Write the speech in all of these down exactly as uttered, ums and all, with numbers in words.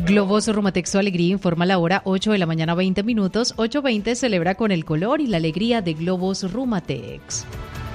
Globos Rumatex, su alegría, informa la hora ocho de la mañana, veinte minutos. ocho veinte celebra con el color y la alegría de Globos Rumatex.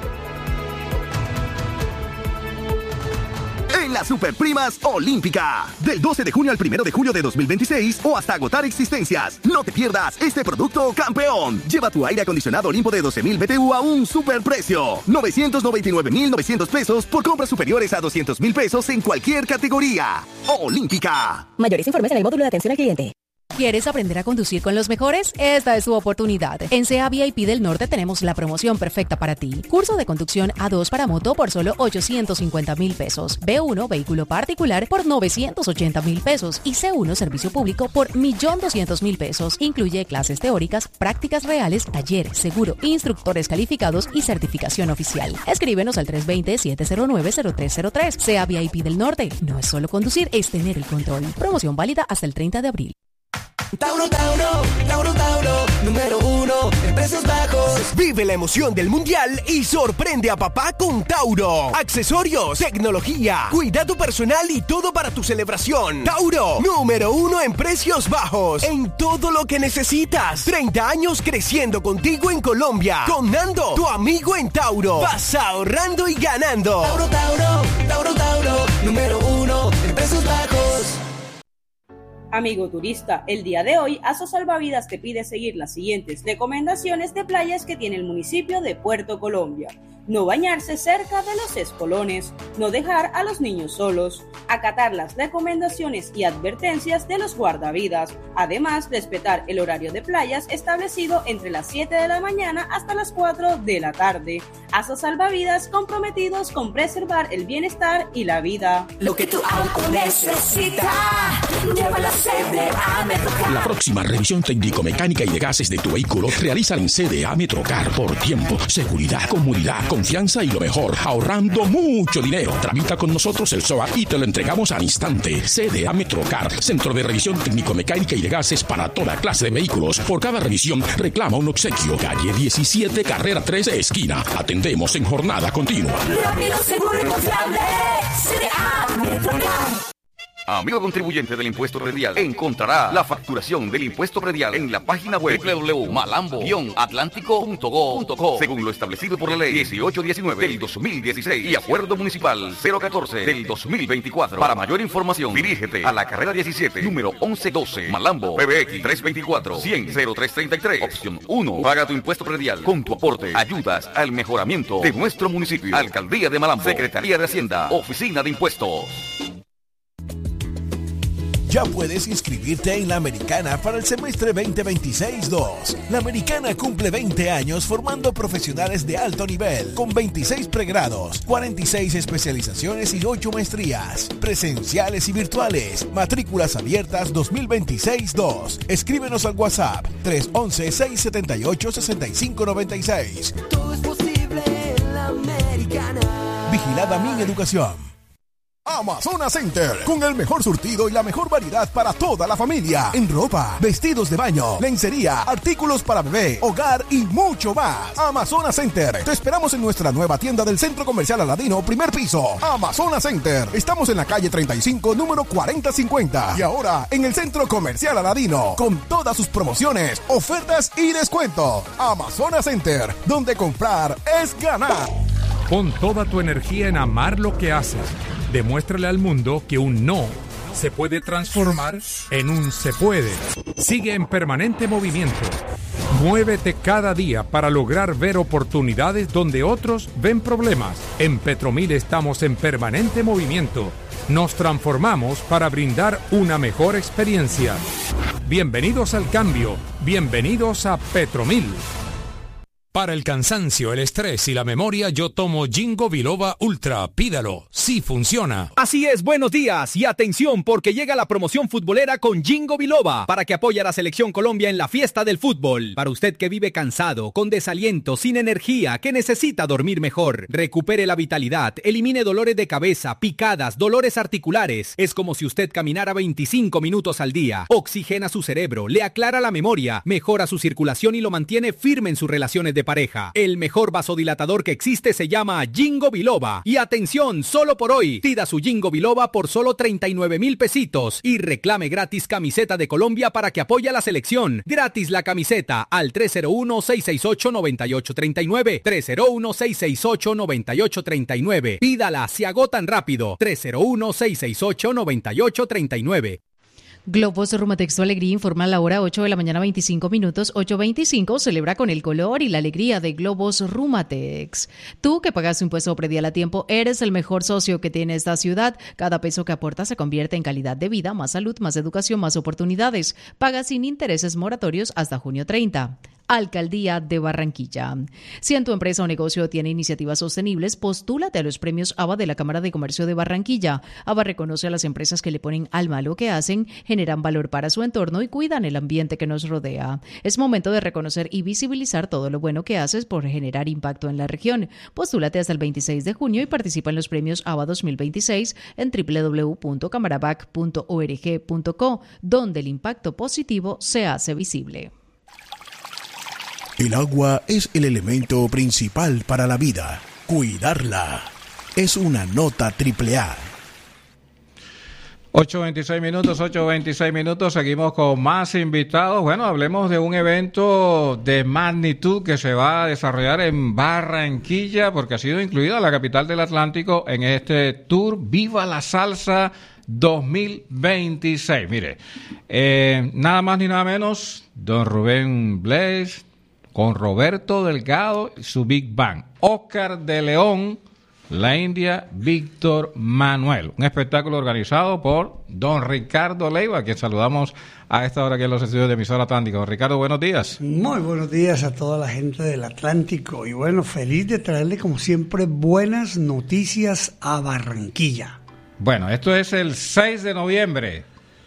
En las Superprimas Olímpica, del doce de junio al primero de julio de dos mil veintiséis o hasta agotar existencias. No te pierdas este producto campeón. Lleva tu aire acondicionado Olimpo de doce mil B T U a un superprecio. novecientos noventa y nueve mil novecientos pesos por compras superiores a doscientos mil pesos en cualquier categoría. Olímpica. Mayores informes en el módulo de atención al cliente. ¿Quieres aprender a conducir con los mejores? Esta es tu oportunidad. En C E A V I P del Norte tenemos la promoción perfecta para ti. Curso de conducción A dos para moto por solo ochocientos cincuenta mil pesos. B uno vehículo particular por novecientos ochenta mil pesos. Y C uno servicio público por un millón doscientos mil pesos. Incluye clases teóricas, prácticas reales, taller, seguro, instructores calificados y certificación oficial. Escríbenos al tres dos cero, siete cero nueve, cero tres cero tres. C E A V I P del Norte. No es solo conducir, es tener el control. Promoción válida hasta el treinta de abril. Tauro, Tauro, Tauro, Tauro, número uno en precios bajos. Vive la emoción del mundial y sorprende a papá con Tauro. Accesorios, tecnología, cuidado personal y todo para tu celebración. Tauro, número uno en precios bajos, en todo lo que necesitas. treinta años creciendo contigo en Colombia. Con Nando, tu amigo en Tauro. Vas ahorrando y ganando. Tauro, Tauro, Tauro, Tauro, número uno en precios bajos. Amigo turista, el día de hoy Aso Salvavidas te pide seguir las siguientes recomendaciones de playas que tiene el municipio de Puerto Colombia. No bañarse cerca de los espolones, no dejar a los niños solos, acatar las recomendaciones y advertencias de los guardavidas, además respetar el horario de playas establecido entre las siete de la mañana hasta las cuatro de la tarde. Aso Salvavidas, comprometidos con preservar el bienestar y la vida. Lo que tu auto necesita, llévalo a C D A Metrocar. La próxima revisión técnico-mecánica y de gases de tu vehículo realiza en C D A Metrocar por tiempo, seguridad, comodidad, confianza y lo mejor, ahorrando mucho dinero. Tramita con nosotros el S O A y te lo entregamos al instante. C D A Metrocar, centro de revisión técnico-mecánica y de gases para toda clase de vehículos. Por cada revisión reclama un obsequio. Calle diecisiete, carrera tres, esquina. Atendemos en jornada continua. Rápido, seguro y confiable. C D A Metrocar. Amigo contribuyente del impuesto predial, encontrará la facturación del impuesto predial en la página web doble u doble u doble u punto malambo guion atlántico punto go punto co, según lo establecido por la ley dieciocho diecinueve del dos mil dieciséis y acuerdo municipal cero catorce del dos mil veinticuatro. Para mayor información, dirígete a la carrera diecisiete, número once doce, Malambo, P B X tres veinticuatro, cien, cero tres treinta y tres, opción uno. Paga tu impuesto predial. Con tu aporte ayudas al mejoramiento de nuestro municipio. Alcaldía de Malambo, Secretaría de Hacienda, Oficina de Impuestos. Ya puedes inscribirte en La Americana para el semestre veinte veintiséis dos. La Americana cumple veinte años formando profesionales de alto nivel, con veintiséis pregrados, cuarenta y seis especializaciones y ocho maestrías, presenciales y virtuales. Matrículas abiertas dos mil veintiséis dos. Escríbenos al WhatsApp tres once, seis setenta y ocho, sesenta y cinco noventa y seis. Todo es posible en La Americana. Vigilada Mi Educación. Amazonas Center, con el mejor surtido y la mejor variedad para toda la familia, en ropa, vestidos de baño, lencería, artículos para bebé, hogar y mucho más. Amazonas Center, te esperamos en nuestra nueva tienda del Centro Comercial Aladino, primer piso. Amazonas Center, estamos en la calle treinta y cinco, número cuarenta cincuenta, y ahora en el Centro Comercial Aladino, con todas sus promociones, ofertas y descuentos. Amazonas Center, donde comprar es ganar. Pon toda tu energía en amar lo que haces. Demuéstrale al mundo que un no se puede transformar en un se puede. Sigue en permanente movimiento. Muévete cada día para lograr ver oportunidades donde otros ven problemas. En Petromil estamos en permanente movimiento. Nos transformamos para brindar una mejor experiencia. Bienvenidos al cambio. Bienvenidos a Petromil. Para el cansancio, el estrés y la memoria, yo tomo Ginkgo Biloba Ultra. Pídalo, sí funciona. Así es, buenos días y atención porque llega la promoción futbolera con Ginkgo Biloba para que apoye a la Selección Colombia en la fiesta del fútbol. Para usted que vive cansado, con desaliento, sin energía, que necesita dormir mejor, recupere la vitalidad, elimine dolores de cabeza, picadas, dolores articulares. Es como si usted caminara veinticinco minutos al día. Oxigena su cerebro, le aclara la memoria, mejora su circulación y lo mantiene firme en sus relaciones de pareja. El mejor vasodilatador que existe se llama Ginkgo Biloba. Y atención, solo por hoy, pida su Ginkgo Biloba por solo treinta y nueve mil pesitos y reclame gratis camiseta de Colombia para que apoye a la selección. Gratis la camiseta al tres cero uno, seis seis ocho, nueve ocho tres nueve, tres cero uno, seis seis ocho, nueve ocho tres nueve. Pídala, se agotan rápido. tres cero uno, seis seis ocho, nueve ocho tres nueve. Globos Rumatex Tu Alegría informa a la hora ocho de la mañana veinticinco minutos, ocho veinticinco, celebra con el color y la alegría de Globos Rumatex. Tú que pagas tu impuesto predial a tiempo, eres el mejor socio que tiene esta ciudad. Cada peso que aportas se convierte en calidad de vida, más salud, más educación, más oportunidades. Paga sin intereses moratorios hasta junio treinta. Alcaldía de Barranquilla. Si en tu empresa o negocio tiene iniciativas sostenibles, postúlate a los premios A B A de la Cámara de Comercio de Barranquilla. A B A reconoce a las empresas que le ponen alma a lo que hacen, generan valor para su entorno y cuidan el ambiente que nos rodea. Es momento de reconocer y visibilizar todo lo bueno que haces por generar impacto en la región. Postúlate hasta el veintiséis de junio y participa en los premios A B A dos mil veintiséis en doble u doble u doble u punto camarabac punto org punto co, donde el impacto positivo se hace visible. El agua es el elemento principal para la vida. Cuidarla es una nota triple A. ocho veintiséis minutos, ocho veintiséis minutos, seguimos con más invitados. Bueno, hablemos de un evento de magnitud que se va a desarrollar en Barranquilla, porque ha sido incluida la capital del Atlántico en este tour Viva la Salsa dos mil veintiséis. Mire, eh, nada más ni nada menos, don Rubén Blades, con Roberto Delgado y su Big Bang, Oscar de León, la India, Víctor Manuel. Un espectáculo organizado por don Ricardo Leiva, a quien saludamos a esta hora aquí en los estudios de Emisora Atlántico. Don Ricardo, buenos días. Muy buenos días a toda la gente del Atlántico. Y bueno, feliz de traerle como siempre buenas noticias a Barranquilla. Bueno, esto es el seis de noviembre.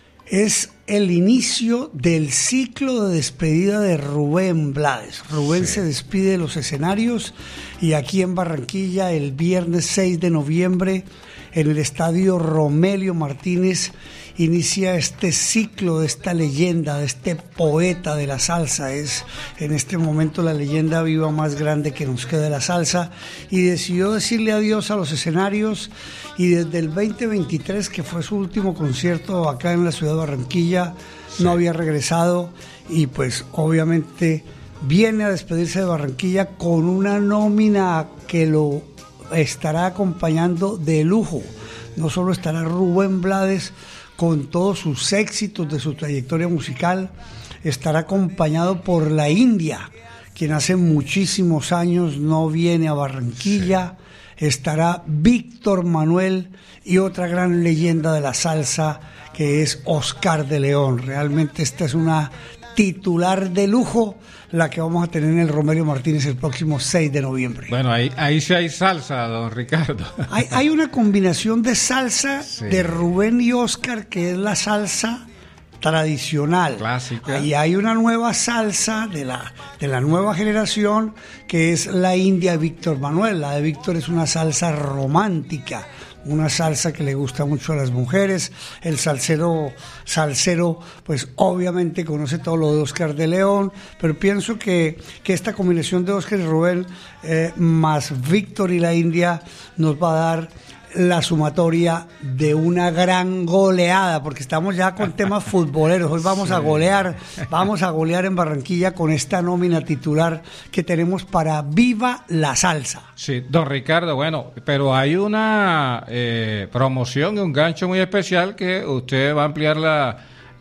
Es el inicio del ciclo de despedida de Rubén Blades. Rubén sí. se despide de los escenarios y aquí en Barranquilla el viernes seis de noviembre en el estadio Romelio Martínez inicia este ciclo de esta leyenda, de este poeta de la salsa. Es en este momento la leyenda viva más grande que nos queda de la salsa y decidió decirle adiós a los escenarios y desde el veinte veintitrés, que fue su último concierto acá en la ciudad de Barranquilla, sí. no había regresado y pues obviamente viene a despedirse de Barranquilla con una nómina que lo estará acompañando de lujo. No solo estará Rubén Blades con todos sus éxitos de su trayectoria musical, estará acompañado por la India, quien hace muchísimos años no viene a Barranquilla, sí. estará Víctor Manuel y otra gran leyenda de la salsa que es Oscar de León. Realmente esta es una titular de lujo la que vamos a tener en el Romelio Martínez el próximo seis de noviembre. Bueno, ahí, ahí sí hay salsa, don Ricardo. Hay, hay una combinación de salsa sí. de Rubén y Oscar, que es la salsa tradicional. Clásica. Y hay una nueva salsa de la, de la nueva generación, que es la India de Víctor Manuel. La de Víctor es una salsa romántica, una salsa que le gusta mucho a las mujeres. El salsero, salsero, pues obviamente conoce todo lo de Oscar de León, pero pienso que, que esta combinación de Oscar y Rubén, eh, más Víctor y la India, nos va a dar la sumatoria de una gran goleada, porque estamos ya con temas futboleros. Hoy vamos sí. a golear, vamos a golear en Barranquilla con esta nómina titular que tenemos para Viva la Salsa. Sí, don Ricardo, bueno, pero hay una eh, promoción y un gancho muy especial que usted va a ampliar la,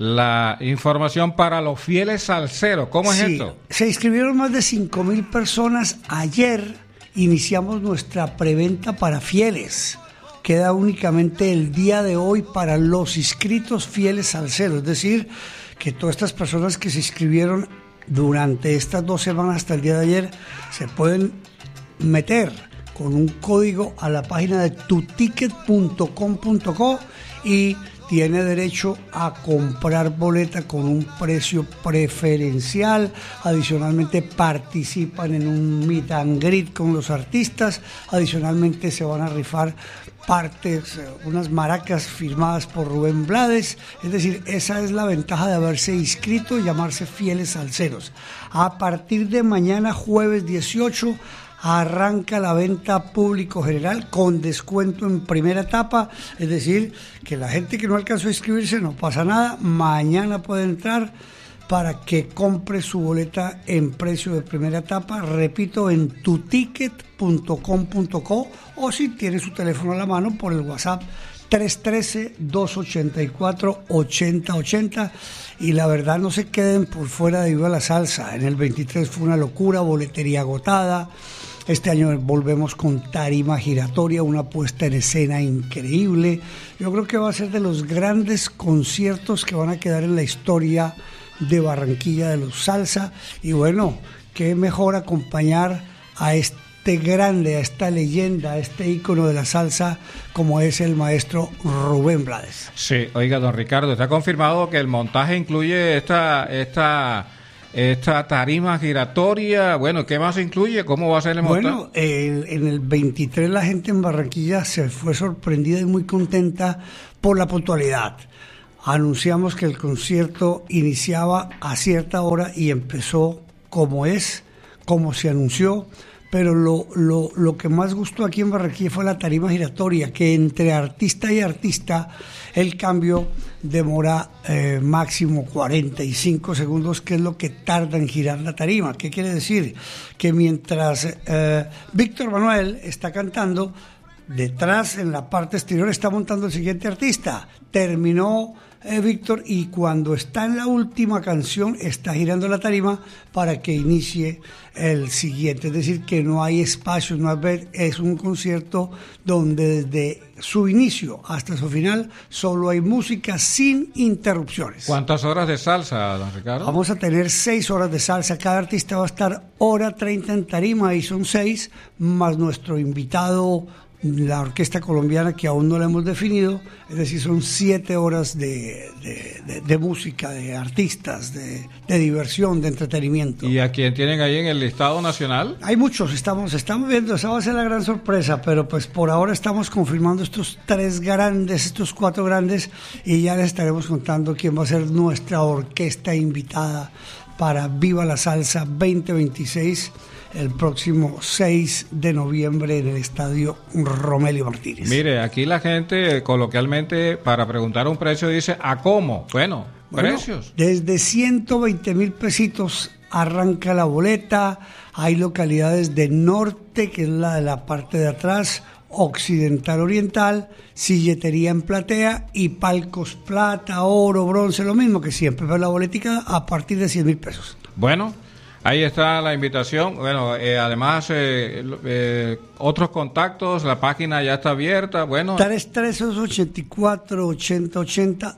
la información para los fieles salseros. ¿Cómo es sí, esto? Se inscribieron más de cinco mil personas. Ayer iniciamos nuestra preventa para fieles. Queda únicamente el día de hoy para los inscritos fieles salseros, es decir, que todas estas personas que se inscribieron durante estas dos semanas hasta el día de ayer se pueden meter con un código a la página de tu ticket punto com punto co y tiene derecho a comprar boleta con un precio preferencial. Adicionalmente participan en un meet and greet con los artistas. Adicionalmente se van a rifar partes, unas maracas firmadas por Rubén Blades. Es decir, esa es la ventaja de haberse inscrito y llamarse Fieles Salseros. A partir de mañana, jueves dieciocho, arranca la venta público general con descuento en primera etapa, es decir, que la gente que no alcanzó a inscribirse no pasa nada, mañana puede entrar para que compre su boleta en precio de primera etapa, repito, en tu ticket punto com punto co, o si tiene su teléfono a la mano por el WhatsApp tres uno tres, dos ocho cuatro, ocho cero ocho cero. Y la verdad, no se queden por fuera de Viva la Salsa. En el veintitrés fue una locura, boletería agotada. Este año volvemos con tarima giratoria, una puesta en escena increíble. Yo creo que va a ser de los grandes conciertos que van a quedar en la historia de Barranquilla de los Salsa. Y bueno, qué mejor acompañar a este grande, a esta leyenda, a este ícono de la salsa como es el maestro Rubén Blades. Sí, oiga, don Ricardo, está confirmado que el montaje incluye esta... esta... esta tarima giratoria. Bueno, ¿qué más incluye? ¿Cómo va a ser el montaje? Bueno, eh, en el veintitrés la gente en Barranquilla se fue sorprendida y muy contenta por la puntualidad. Anunciamos que el concierto iniciaba a cierta hora y empezó como es, como se anunció, pero lo, lo, lo que más gustó aquí en Barranquilla fue la tarima giratoria, que entre artista y artista el cambio demora eh, máximo cuarenta y cinco segundos, que es lo que tarda en girar la tarima. ¿Qué quiere decir? Que mientras eh, Víctor Manuel está cantando, detrás en la parte exterior está montando el siguiente artista. Terminó eh, Víctor y cuando está en la última canción está girando la tarima para que inicie el siguiente. Es decir, que no hay espacio, no hay, es un concierto donde desde su inicio hasta su final solo hay música sin interrupciones. ¿Cuántas horas de salsa, don Ricardo? Vamos a tener seis horas de salsa. Cada artista va a estar hora treinta en tarima y son seis, más nuestro invitado, la orquesta colombiana, que aún no la hemos definido. Es decir, son siete horas de, de, de, de música, de artistas, de, de diversión, de entretenimiento. ¿Y a quién tienen ahí en el listado nacional? Hay muchos, estamos, estamos viendo, esa va a ser la gran sorpresa, pero pues por ahora estamos confirmando estos tres grandes, estos cuatro grandes, y ya les estaremos contando quién va a ser nuestra orquesta invitada para Viva la Salsa veinte veintiséis, el próximo seis de noviembre en el estadio Romelio Martínez. Mire, aquí la gente coloquialmente para preguntar un precio dice ¿a cómo? Bueno, bueno, precios. Desde ciento veinte mil pesitos arranca la boleta. Hay localidades de norte, que es la de la parte de atrás, occidental, oriental, silletería en platea y palcos plata, oro, bronce, lo mismo que siempre, pero la boletica a partir de cien mil pesos. Bueno, ahí está la invitación. Bueno, eh, además, eh, eh, otros contactos, la página ya está abierta. Bueno, tres uno tres, ocho cuatro, ocho cero ocho cero,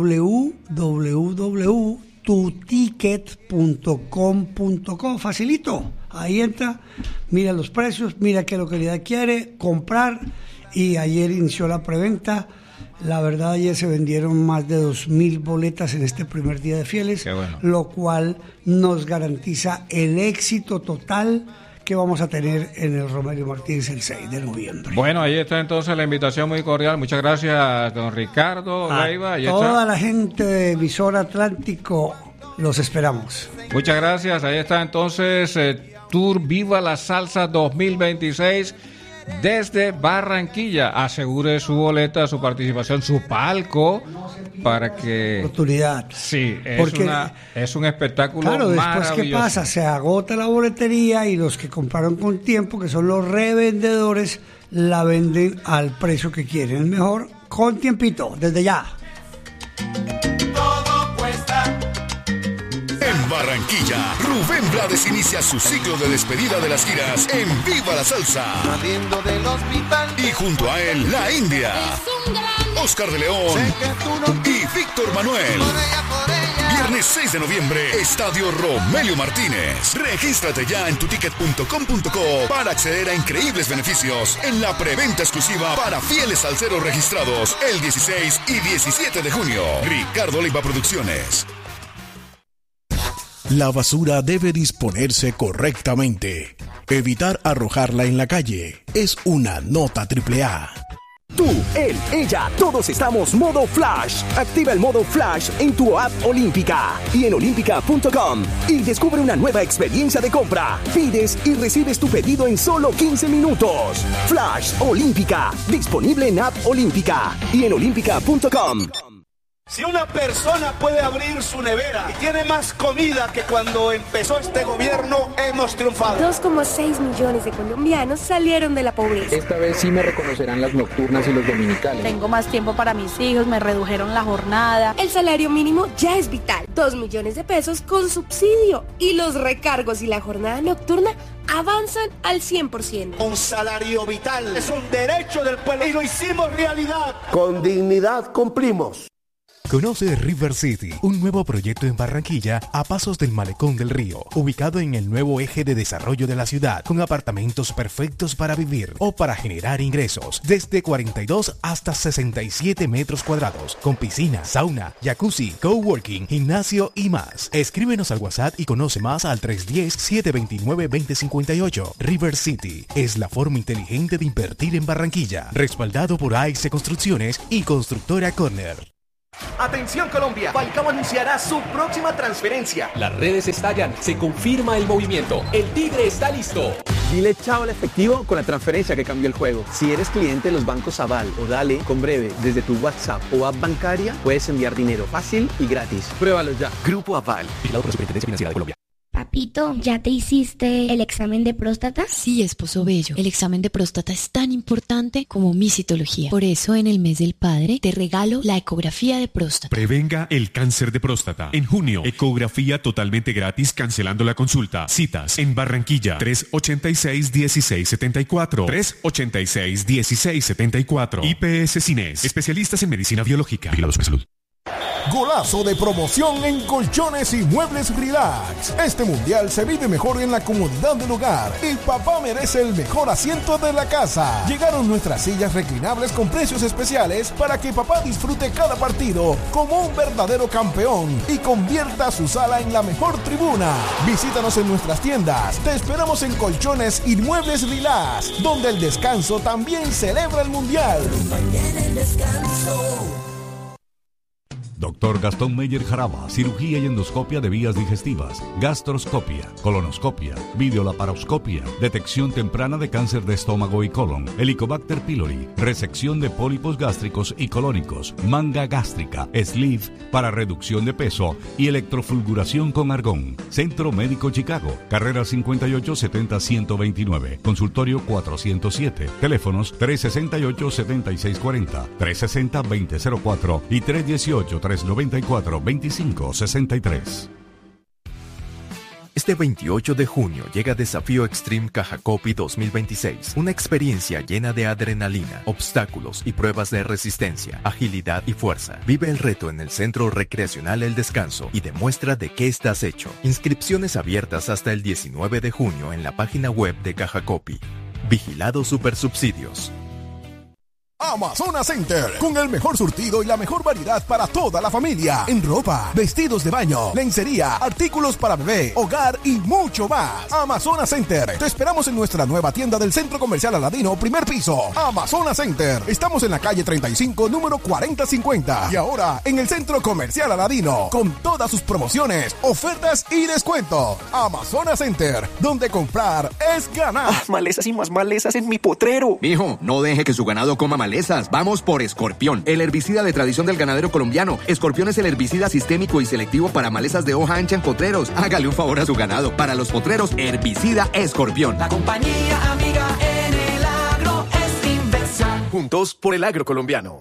w w w punto tu ticket punto com punto co. Facilito. Ahí entra, mira los precios, mira qué localidad quiere comprar. Y ayer inició la preventa. La verdad, ayer se vendieron más de dos mil boletas en este primer día de Fieles, bueno. Lo cual nos garantiza el éxito total que vamos a tener en el Romelio Martínez el seis de noviembre. Bueno, ahí está entonces la invitación muy cordial. Muchas gracias, don Ricardo Leiva. Ahí toda está. La gente de Emisora Atlántico, los esperamos. Muchas gracias. Ahí está entonces eh, Tour Viva la Salsa dos mil veintiséis desde Barranquilla. Asegure su boleta, su participación, su palco para que... Oportunidad. Sí, es, Porque, una, es un espectáculo claro, maravilloso. después, ¿qué pasa? Se agota la boletería y los que compraron con tiempo, que son los revendedores, la venden al precio que quieren. Mejor con tiempito, desde ya. En Barranquilla, Rubén Blades inicia su ciclo de despedida de las giras en Viva la Salsa. Y junto a él, La India, Oscar de León y Víctor Manuel. Viernes seis de noviembre, Estadio Romelio Martínez. Regístrate ya en tuticket punto com punto co para acceder a increíbles beneficios en la preventa exclusiva para fieles salseros registrados el dieciséis y diecisiete de junio. Ricardo Leiva Producciones. La basura debe disponerse correctamente. Evitar arrojarla en la calle es una nota triple A. Tú, él, ella, todos estamos modo Flash. Activa el modo Flash en tu app Olímpica y en olímpica punto com y descubre una nueva experiencia de compra. Pides y recibes tu pedido en solo quince minutos. Flash Olímpica, disponible en app Olímpica y en olímpica punto com. Si una persona puede abrir su nevera y tiene más comida que cuando empezó este gobierno, hemos triunfado. dos coma seis millones de colombianos salieron de la pobreza. Esta vez sí me reconocerán las nocturnas y los dominicales. Tengo más tiempo para mis hijos, me redujeron la jornada. El salario mínimo ya es vital. dos millones de pesos con subsidio. Y los recargos y la jornada nocturna avanzan al cien por ciento. Un salario vital es un derecho del pueblo y lo hicimos realidad. Con dignidad cumplimos. Conoce River City, un nuevo proyecto en Barranquilla a pasos del Malecón del Río, ubicado en el nuevo eje de desarrollo de la ciudad, con apartamentos perfectos para vivir o para generar ingresos, desde cuarenta y dos hasta sesenta y siete metros cuadrados, con piscina, sauna, jacuzzi, coworking, gimnasio y más. Escríbenos al WhatsApp y conoce más al tres uno cero, siete dos nueve, dos cero cinco ocho. River City es la forma inteligente de invertir en Barranquilla, respaldado por A X Construcciones y Constructora Corner. Atención Colombia, Falcao anunciará su próxima transferencia. Las redes estallan, se confirma el movimiento, el Tigre está listo. Dile chao al efectivo con la transferencia que cambió el juego. Si eres cliente de los bancos Aval o Dale, con Breve, desde tu WhatsApp o app bancaria, puedes enviar dinero fácil y gratis. Pruébalo ya. Grupo Aval, vigilado por la Superintendencia Financiera de Colombia. Papito, ¿ya te hiciste el examen de próstata? Sí, esposo bello. El examen de próstata es tan importante como mi citología. Por eso, en el mes del padre, te regalo la ecografía de próstata. Prevenga el cáncer de próstata. En junio, ecografía totalmente gratis cancelando la consulta. Citas en Barranquilla, tres ochenta y seis, dieciséis setenta y cuatro. tres ochenta y seis, dieciséis setenta y cuatro. I P S Cines, especialistas en medicina biológica. Vigilados por salud. Golazo de promoción en Colchones y Muebles Relax. Este mundial se vive mejor en la comodidad del hogar y papá merece el mejor asiento de la casa. Llegaron nuestras sillas reclinables con precios especiales para que papá disfrute cada partido como un verdadero campeón y convierta su sala en la mejor tribuna. Visítanos en nuestras tiendas. Te esperamos en Colchones y Muebles Relax, donde el descanso también celebra el mundial. Mañana el descanso. Doctor Gastón Meyer Jaraba, cirugía y endoscopia de vías digestivas, gastroscopia, colonoscopia, videolaparoscopia, detección temprana de cáncer de estómago y colon, Helicobacter pylori, resección de pólipos gástricos y colónicos, manga gástrica, sleeve para reducción de peso y electrofulguración con argón. Centro Médico Chicago, carrera cincuenta y ocho setenta, ciento veintinueve, consultorio cuatrocientos siete, teléfonos tres sesenta y ocho, setenta y seis cuarenta, tres sesenta, veinte cero cuatro y tres dieciocho, tres noventa y cuatro, veinticinco sesenta y tres. Este veintiocho de junio llega Desafío Extreme Cajacopi dos mil veintiséis, una experiencia llena de adrenalina, obstáculos y pruebas de resistencia, agilidad y fuerza. Vive el reto en el Centro Recreacional El Descanso y demuestra de qué estás hecho. Inscripciones abiertas hasta el diecinueve de junio en la página web de Cajacopi. Vigilado Supersubsidios. Amazona Center, con el mejor surtido y la mejor variedad para toda la familia, en ropa, vestidos de baño, lencería, artículos para bebé, hogar y mucho más. Amazona Center, te esperamos en nuestra nueva tienda del Centro Comercial Aladino, primer piso. Amazona Center, estamos en la calle treinta y cinco, número cuarenta cincuenta, y ahora en el Centro Comercial Aladino, con todas sus promociones, ofertas y descuentos. Amazona Center, donde comprar es ganar. Ah, malezas y más malezas en mi potrero. Mijo, no deje que su ganado coma malezas. Vamos por Escorpión, el herbicida de tradición del ganadero colombiano. Escorpión es el herbicida sistémico y selectivo para malezas de hoja ancha en potreros. Hágale un favor a su ganado. Para los potreros, herbicida Escorpión. La compañía amiga en el agro es Inversa. Juntos por el agro colombiano.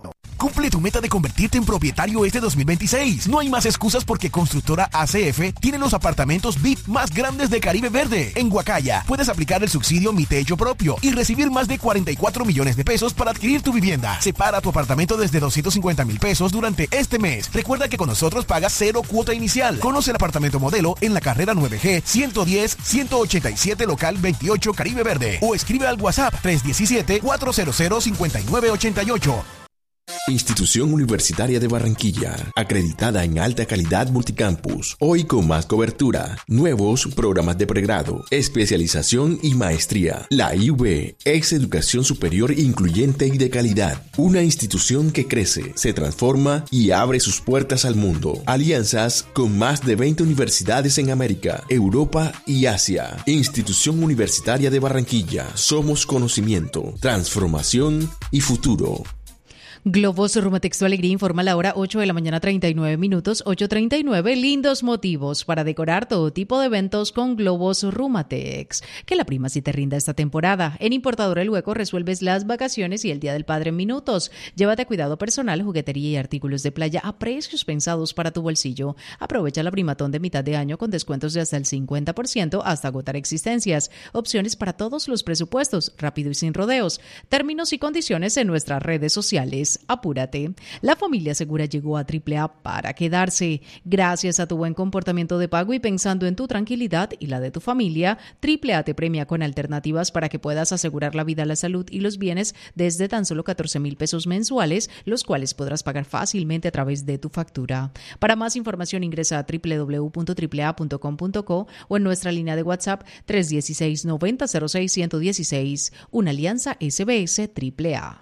Cumple tu meta de convertirte en propietario este dos mil veintiséis. No hay más excusas porque Constructora A C F tiene los apartamentos V I P más grandes de Caribe Verde. En Guacaya puedes aplicar el subsidio Mi Techo Propio y recibir más de cuarenta y cuatro millones de pesos para adquirir tu vivienda. Separa tu apartamento desde doscientos cincuenta mil pesos durante este mes. Recuerda que con nosotros pagas cero cuota inicial. Conoce el apartamento modelo en la carrera nueve G ciento diez ciento ochenta y siete local veintiocho Caribe Verde o escribe al WhatsApp tres uno siete cuatro cero cero cinco nueve ocho ocho. Institución Universitaria de Barranquilla, acreditada en alta calidad multicampus, hoy con más cobertura, nuevos programas de pregrado, especialización y maestría. La I U B es educación superior incluyente y de calidad, una institución que crece, se transforma y abre sus puertas al mundo. Alianzas con más de veinte universidades en América, Europa y Asia. Institución Universitaria de Barranquilla, somos conocimiento, transformación y futuro. Globos Rumatex Tu Alegría informa la hora ocho de la mañana treinta y nueve minutos, ocho treinta y nueve. Lindos motivos para decorar todo tipo de eventos con Globos Rumatex. Que la prima sí te rinda esta temporada. En Importadora El Hueco resuelves las vacaciones y el Día del Padre en minutos. Llévate cuidado personal, juguetería y artículos de playa a precios pensados para tu bolsillo. Aprovecha la primatón de mitad de año con descuentos de hasta el cincuenta por ciento hasta agotar existencias. Opciones para todos los presupuestos, rápido y sin rodeos. Términos y condiciones en nuestras redes sociales. Apúrate. La familia segura llegó a Triple A para quedarse. Gracias a tu buen comportamiento de pago y pensando en tu tranquilidad y la de tu familia, Triple A te premia con alternativas para que puedas asegurar la vida, la salud y los bienes desde tan solo catorce mil pesos mensuales, los cuales podrás pagar fácilmente a través de tu factura. Para más información ingresa a doble u doble u doble u punto triple a punto com punto co o en nuestra línea de WhatsApp tres uno seis, nueve cero cero seis, uno uno seis. Una alianza S B S Triple A.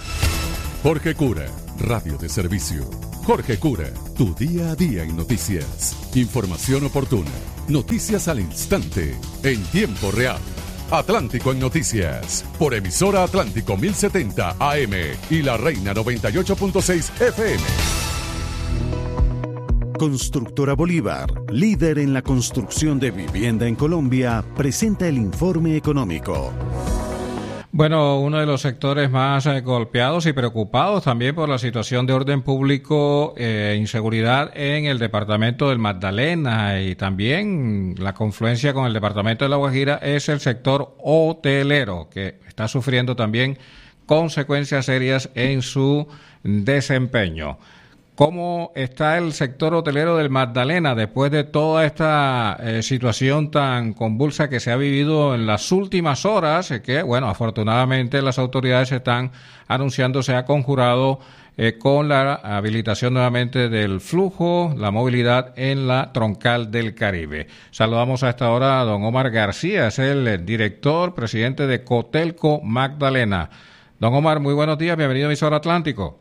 Jorge Cura, radio de servicio. Jorge Cura, tu día a día en noticias. Información oportuna, noticias al instante, en tiempo real. Atlántico en noticias, por emisora Atlántico mil setenta A M y La Reina noventa y ocho punto seis F M. Constructora Bolívar, líder en la construcción de vivienda en Colombia, presenta el informe económico. Bueno, uno de los sectores más eh, golpeados y preocupados también por la situación de orden público e eh, inseguridad en el departamento del Magdalena y también la confluencia con el departamento de La Guajira es el sector hotelero, que está sufriendo también consecuencias serias en su desempeño. ¿Cómo está el sector hotelero del Magdalena después de toda esta eh, situación tan convulsa que se ha vivido en las últimas horas? Eh, que, bueno, afortunadamente las autoridades están anunciando, se ha conjurado eh, con la habilitación nuevamente del flujo, la movilidad en la troncal del Caribe. Saludamos a esta hora a don Omar García, es el director, presidente de Cotelco Magdalena. Don Omar, muy buenos días, bienvenido a Emisora Atlántico.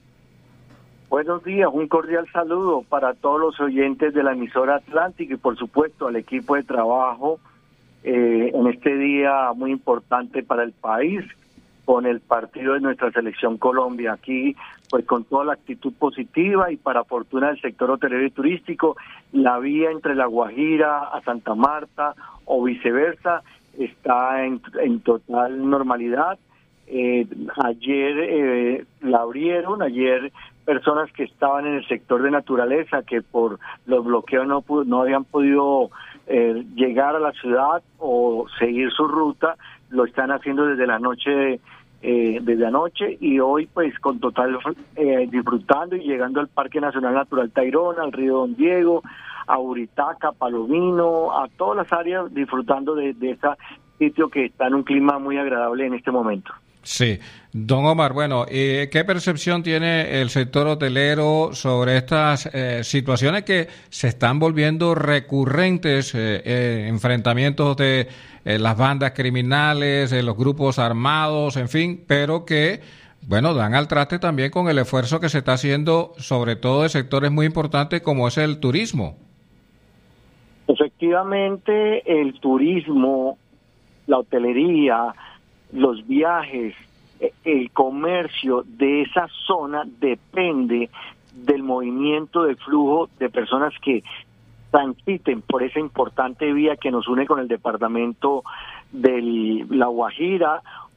Buenos días, un cordial saludo para todos los oyentes de la emisora Atlántica y por supuesto al equipo de trabajo eh, en este día muy importante para el país con el partido de nuestra selección Colombia. Aquí pues con toda la actitud positiva y para fortuna del sector hotelero y turístico, la vía entre La Guajira a Santa Marta o viceversa está en, en total normalidad. Eh, ayer eh, la abrieron, ayer personas que estaban en el sector de naturaleza que por los bloqueos no, no habían podido eh, llegar a la ciudad o seguir su ruta, lo están haciendo desde la noche, eh, desde anoche y hoy pues con total eh, disfrutando y llegando al Parque Nacional Natural Tayrona, al río Don Diego, a Buritaca, Palomino, a todas las áreas disfrutando de, de este sitio que está en un clima muy agradable en este momento. Sí, don Omar, bueno, eh, ¿qué percepción tiene el sector hotelero sobre estas eh, situaciones que se están volviendo recurrentes, eh, eh, enfrentamientos de eh, las bandas criminales, de los grupos armados, en fin, pero que, bueno, dan al traste también con el esfuerzo que se está haciendo, sobre todo de sectores muy importantes como es el turismo? Efectivamente, el turismo, la hotelería, los viajes, el comercio de esa zona depende del movimiento de flujo de personas que transiten por esa importante vía que nos une con el departamento de La Guajira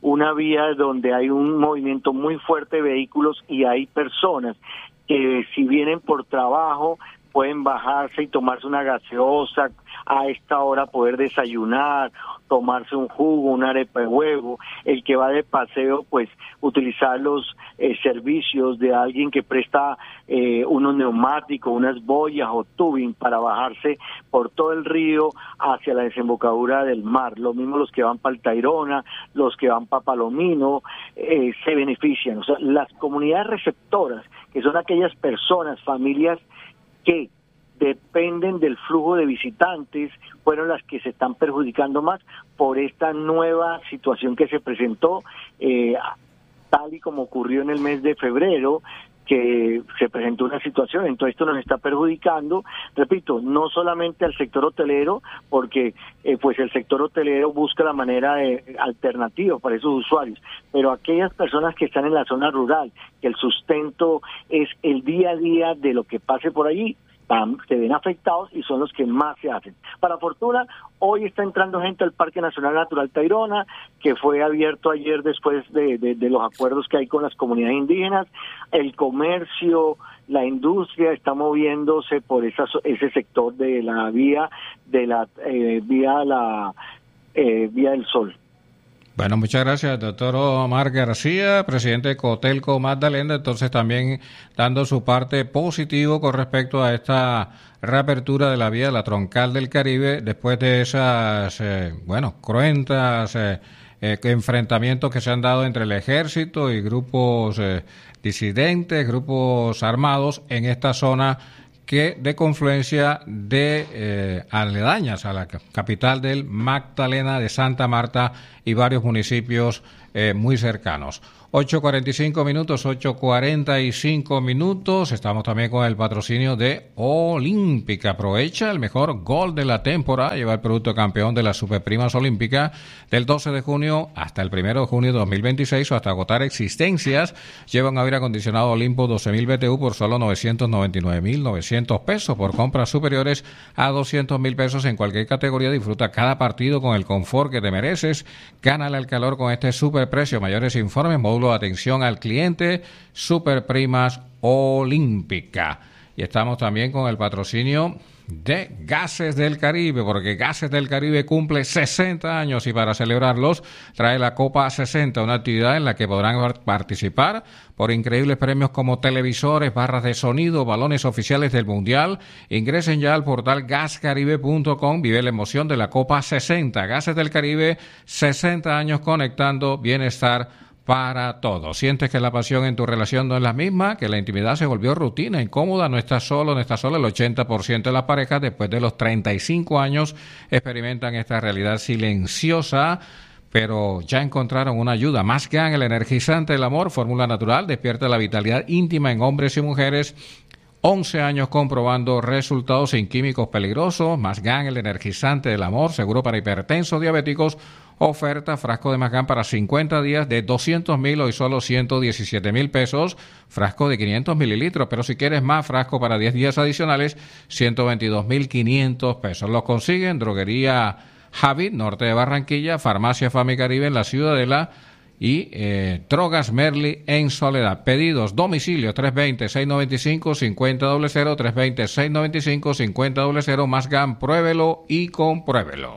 una vía donde hay un movimiento muy fuerte de vehículos y hay personas que si vienen por trabajo pueden bajarse y tomarse una gaseosa, a esta hora poder desayunar, tomarse un jugo, una arepa de huevo. El que va de paseo, pues utilizar los eh, servicios de alguien que presta eh, unos neumáticos, unas boyas o tubing para bajarse por todo el río hacia la desembocadura del mar. Lo mismo los que van para el Tayrona, los que van para Palomino, eh, se benefician. O sea, las comunidades receptoras, que son aquellas personas, familias que dependen del flujo de visitantes, fueron las que se están perjudicando más por esta nueva situación que se presentó, eh, tal y como ocurrió en el mes de febrero, que se presentó una situación. Entonces esto nos está perjudicando, repito, no solamente al sector hotelero, porque eh, pues el sector hotelero busca la manera de, alternativa para esos usuarios, pero aquellas personas que están en la zona rural, que el sustento es el día a día de lo que pase por allí, se ven afectados y son los que más se hacen. Para fortuna, hoy está entrando gente al Parque Nacional Natural Tayrona, que fue abierto ayer después de, de, de los acuerdos que hay con las comunidades indígenas. El comercio, la industria está moviéndose por esa, ese sector de la vía de la eh, vía la eh, vía del Sol. Bueno, muchas gracias, doctor Omar García, presidente de Cotelco Magdalena, entonces también dando su parte positivo con respecto a esta reapertura de la vía de la Troncal del Caribe después de esas, eh, bueno, cruentas eh, eh, enfrentamientos que se han dado entre el ejército y grupos eh, disidentes, grupos armados en esta zona que de confluencia de eh, aledañas a la capital del Magdalena, de Santa Marta y varios municipios eh, muy cercanos. ocho cuarenta y cinco minutos, ocho cuarenta y cinco minutos. Estamos también con el patrocinio de Olímpica. Aprovecha el mejor gol de la temporada. Lleva el producto campeón de las Superprimas Olímpicas del doce de junio hasta el primero de junio de dos mil veintiséis o hasta agotar existencias. Lleva un aire acondicionado Olimpo doce mil B T U por solo novecientos noventa y nueve mil novecientos pesos. Por compras superiores a doscientos mil pesos en cualquier categoría. Disfruta cada partido con el confort que te mereces. Gánale al calor con este superprecio. Mayores informes, módulo de atención al cliente, Superprimas Olímpica. Y estamos también con el patrocinio de Gases del Caribe, porque Gases del Caribe cumple sesenta años y para celebrarlos trae la Copa sesenta, una actividad en la que podrán participar por increíbles premios como televisores, barras de sonido, balones oficiales del Mundial. Ingresen ya al portal gas caribe punto com, vive la emoción de la Copa sesenta. Gases del Caribe, sesenta años conectando bienestar para todos. Sientes que la pasión en tu relación no es la misma, que la intimidad se volvió rutina, incómoda, no estás solo, no estás solo. El ochenta por ciento de las parejas después de los treinta y cinco años experimentan esta realidad silenciosa, pero ya encontraron una ayuda. Más G A N, el energizante del amor, fórmula natural, despierta la vitalidad íntima en hombres y mujeres. once años comprobando resultados sin químicos peligrosos. Más G A N, el energizante del amor, seguro para hipertensos, diabéticos. Oferta, frasco de Más G A N para cincuenta días de doscientos mil, hoy solo ciento diecisiete mil pesos. Frasco de quinientos mililitros, pero si quieres más, frasco para diez días adicionales, ciento veintidós mil quinientos pesos. Los consiguen Droguería Javid, norte de Barranquilla, Farmacia Famicaribe en la Ciudadela y eh, Drogas Merli en Soledad. Pedidos, domicilio tres dos cero, seis nueve cinco, cinco cero cero cero, tres dos cero, seis nueve cinco, cinco cero cero cero. Más G A N, pruébelo y compruébelo.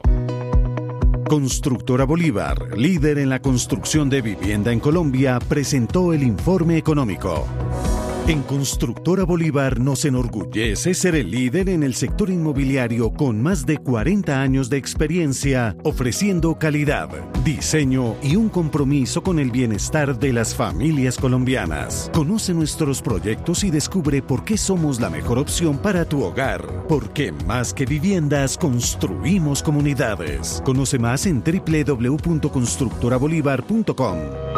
Constructora Bolívar, líder en la construcción de vivienda en Colombia, presentó el informe económico. En Constructora Bolívar nos enorgullece ser el líder en el sector inmobiliario con más de cuarenta años de experiencia, ofreciendo calidad, diseño y un compromiso con el bienestar de las familias colombianas. Conoce nuestros proyectos y descubre por qué somos la mejor opción para tu hogar. Porque más que viviendas, construimos comunidades. Conoce más en doble u doble u doble u punto constructora bolívar punto com.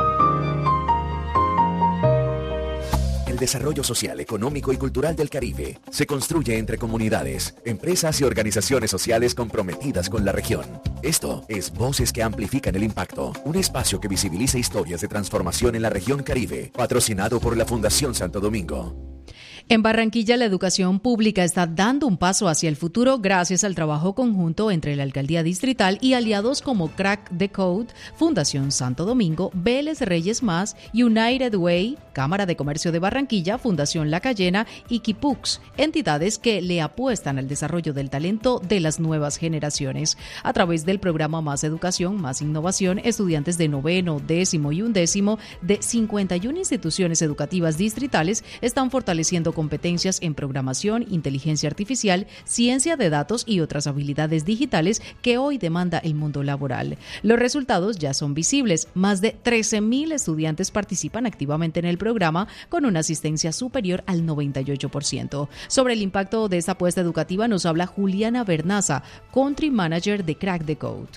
El desarrollo social, económico y cultural del Caribe se construye entre comunidades, empresas y organizaciones sociales comprometidas con la región. Esto es Voces que Amplifican el Impacto, un espacio que visibiliza historias de transformación en la región Caribe, patrocinado por la Fundación Santo Domingo. En Barranquilla, la educación pública está dando un paso hacia el futuro gracias al trabajo conjunto entre la Alcaldía Distrital y aliados como Crack the Code, Fundación Santo Domingo, Vélez Reyes Más, United Way, Cámara de Comercio de Barranquilla, Fundación La Cayena y Kipux, entidades que le apuestan al desarrollo del talento de las nuevas generaciones. A través del programa Más Educación, Más Innovación, estudiantes de noveno, décimo y undécimo de cincuenta y una instituciones educativas distritales están fortaleciendo competencias en programación, inteligencia artificial, ciencia de datos y otras habilidades digitales que hoy demanda el mundo laboral. Los resultados ya son visibles. Más de trece mil estudiantes participan activamente en el programa con una asistencia superior al noventa y ocho por ciento. Sobre el impacto de esta apuesta educativa nos habla Juliana Bernaza, Country Manager de Crack the Code.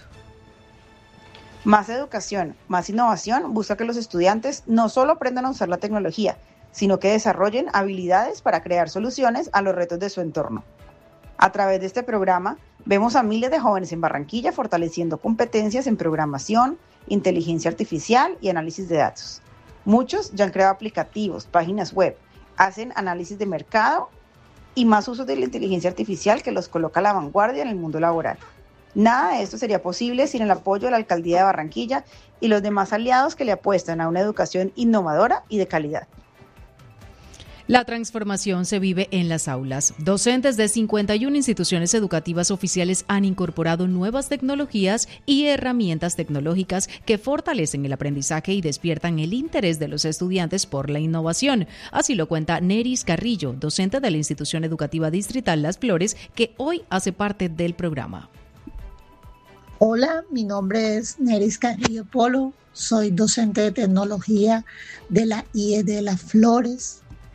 Más educación, más innovación busca que los estudiantes no solo aprendan a usar la tecnología, sino que desarrollen habilidades para crear soluciones a los retos de su entorno. A través de este programa, vemos a miles de jóvenes en Barranquilla fortaleciendo competencias en programación, inteligencia artificial y análisis de datos. Muchos ya han creado aplicativos, páginas web, hacen análisis de mercado y más uso de la inteligencia artificial que los coloca a la vanguardia en el mundo laboral. Nada de esto sería posible sin el apoyo de la Alcaldía de Barranquilla y los demás aliados que le apuestan a una educación innovadora y de calidad. La transformación se vive en las aulas. Docentes de cincuenta y una instituciones educativas oficiales han incorporado nuevas tecnologías y herramientas tecnológicas que fortalecen el aprendizaje y despiertan el interés de los estudiantes por la innovación. Así lo cuenta Neris Carrillo, docente de la institución educativa distrital Las Flores, que hoy hace parte del programa. Hola, mi nombre es Neris Carrillo Polo, soy docente de tecnología de la I E de Las Flores.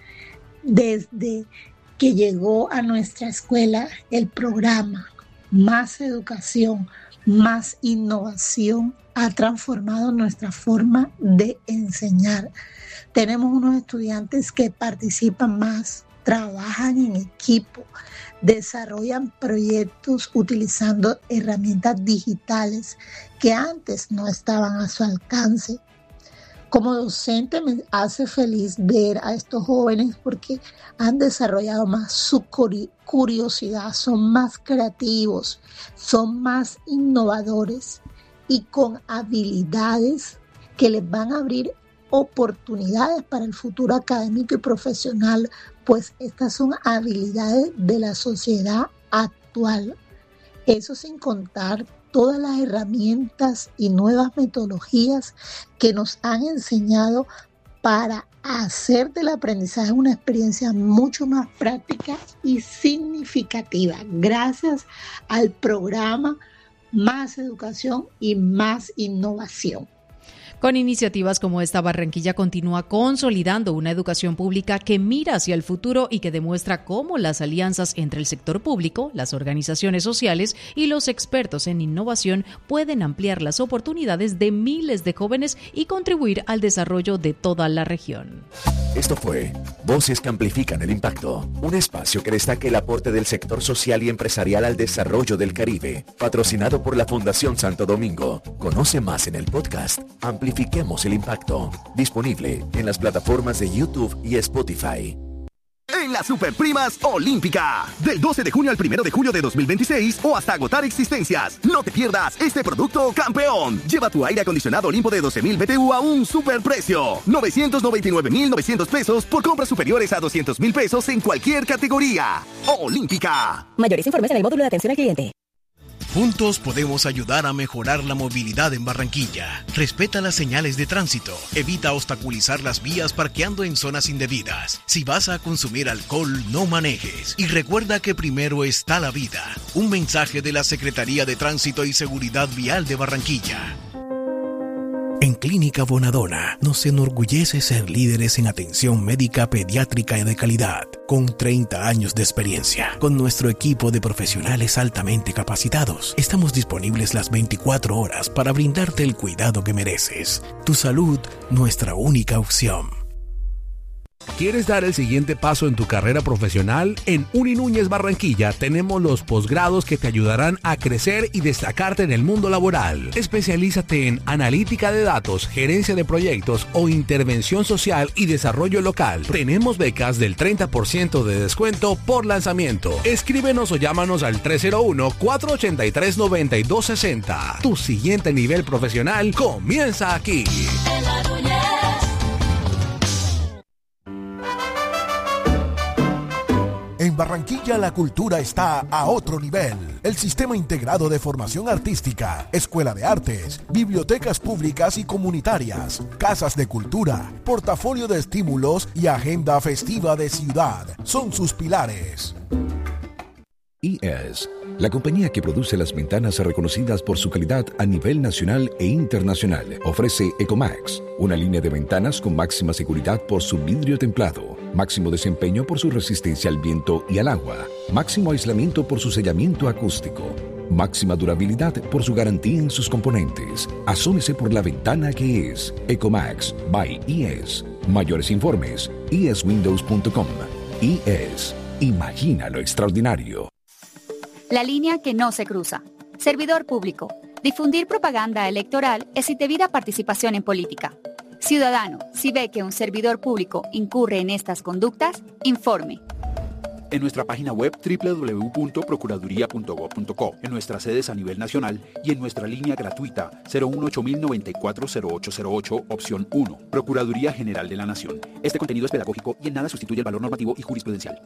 Desde que llegó a nuestra escuela el programa Más Educación, Más Innovación, ha transformado nuestra forma de enseñar. Tenemos unos estudiantes que participan más, trabajan en equipo, desarrollan proyectos utilizando herramientas digitales que antes no estaban a su alcance. Como docente me hace feliz ver a estos jóvenes porque han desarrollado más su curiosidad, son más creativos, son más innovadores y con habilidades que les van a abrir oportunidades para el futuro académico y profesional, pues estas son habilidades de la sociedad actual. Eso sin contar todas las herramientas y nuevas metodologías que nos han enseñado para hacer del aprendizaje una experiencia mucho más práctica y significativa, gracias al programa Más Educación y Más Innovación. Con iniciativas como esta, Barranquilla continúa consolidando una educación pública que mira hacia el futuro y que demuestra cómo las alianzas entre el sector público, las organizaciones sociales y los expertos en innovación pueden ampliar las oportunidades de miles de jóvenes y contribuir al desarrollo de toda la región. Esto fue Voces que Amplifican el Impacto, un espacio que destaca el aporte del sector social y empresarial al desarrollo del Caribe, patrocinado por la Fundación Santo Domingo. Conoce más en el podcast Amplifiquemos el Impacto, disponible en las plataformas de YouTube y Spotify. En las Superprimas Olímpica, del doce de junio al primero de julio de dos mil veintiséis o hasta agotar existencias. No te pierdas este producto campeón. Lleva tu aire acondicionado Olimpo de doce mil B T U a un superprecio. novecientos noventa y nueve mil novecientos pesos por compras superiores a doscientos mil pesos en cualquier categoría. Olímpica. Mayores informes en el módulo de atención al cliente. Juntos podemos ayudar a mejorar la movilidad en Barranquilla. Respeta las señales de tránsito. Evita obstaculizar las vías parqueando en zonas indebidas. Si vas a consumir alcohol, no manejes. Y recuerda que primero está la vida. Un mensaje de la Secretaría de Tránsito y Seguridad Vial de Barranquilla. En Clínica Bonadona nos enorgullece ser líderes en atención médica pediátrica y de calidad, con treinta años de experiencia. Con nuestro equipo de profesionales altamente capacitados, estamos disponibles las veinticuatro horas para brindarte el cuidado que mereces. Tu salud, nuestra única opción. ¿Quieres dar el siguiente paso en tu carrera profesional? En Uni Núñez Barranquilla tenemos los posgrados que te ayudarán a crecer y destacarte en el mundo laboral. Especialízate en analítica de datos, gerencia de proyectos o intervención social y desarrollo local. Tenemos becas del treinta por ciento de descuento por lanzamiento. Escríbenos o llámanos al tres cero uno, cuatro ocho tres, nueve dos seis cero. Tu siguiente nivel profesional comienza aquí. En Barranquilla la cultura está a otro nivel. El Sistema Integrado de Formación Artística, Escuela de Artes, bibliotecas públicas y comunitarias, casas de cultura, portafolio de estímulos y agenda festiva de ciudad son sus pilares. I E S, la compañía que produce las ventanas reconocidas por su calidad a nivel nacional e internacional, ofrece Ecomax, una línea de ventanas con máxima seguridad por su vidrio templado, máximo desempeño por su resistencia al viento y al agua, máximo aislamiento por su sellamiento acústico, máxima durabilidad por su garantía en sus componentes. Asómese por la ventana que es Ecomax by I E S. Mayores informes, i e s windows punto com. I E S, imagina lo extraordinario. La línea que no se cruza. Servidor público. Difundir propaganda electoral es indebida participación en política. Ciudadano, si ve que un servidor público incurre en estas conductas, informe. En nuestra página web doble u doble u doble u punto procuraduría punto gob punto co, en nuestras sedes a nivel nacional y en nuestra línea gratuita cero uno ocho mil noventa y cuatro cero ocho cero ocho, opción uno. Procuraduría General de la Nación. Este contenido es pedagógico y en nada sustituye el valor normativo y jurisprudencial.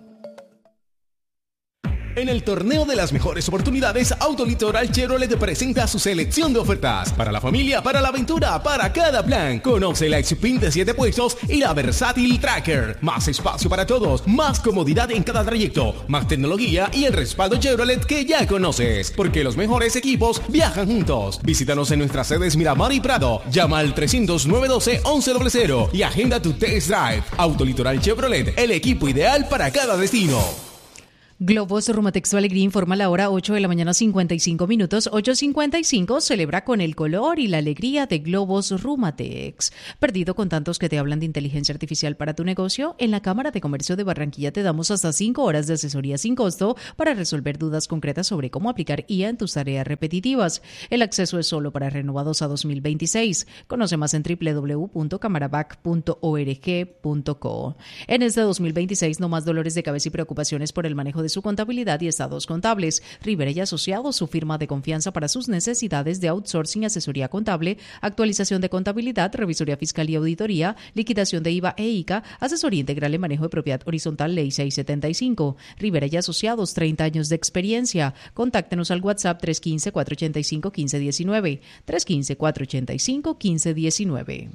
En el torneo de las mejores oportunidades, Autolitoral Chevrolet presenta su selección de ofertas para la familia, para la aventura, para cada plan. Conoce la X-Pin de siete puestos y la Versátil Tracker. Más espacio para todos, más comodidad en cada trayecto, más tecnología y el respaldo Chevrolet que ya conoces. Porque los mejores equipos viajan juntos. Visítanos en nuestras sedes Miramar y Prado. Llama al trescientos, nueve doce, once cero cero y agenda tu test drive. Autolitoral Chevrolet, el equipo ideal para cada destino. Globos Rumatex Alegría informa la hora ocho de la mañana cincuenta y cinco minutos. ocho cincuenta y cinco celebra con el color y la alegría de Globos Rumatex. ¿Perdido con tantos que te hablan de inteligencia artificial para tu negocio? En la Cámara de Comercio de Barranquilla te damos hasta cinco horas de asesoría sin costo para resolver dudas concretas sobre cómo aplicar I A en tus tareas repetitivas. El acceso es solo para renovados a dos mil veintiséis. Conoce más en doble u doble u doble u punto camarabac punto org punto co. En este dos mil veintiséis no más dolores de cabeza y preocupaciones por el manejo de su contabilidad y estados contables. Rivera y Asociados, su firma de confianza para sus necesidades de outsourcing, asesoría contable, actualización de contabilidad, revisoría fiscal y auditoría, liquidación de I V A e I C A, asesoría integral en manejo de propiedad horizontal, ley seiscientos setenta y cinco. Rivera y Asociados, treinta años de experiencia. Contáctenos al WhatsApp tres uno cinco, cuatro ocho cinco, uno cinco uno nueve, tres uno cinco, cuatro ocho cinco, uno cinco uno nueve.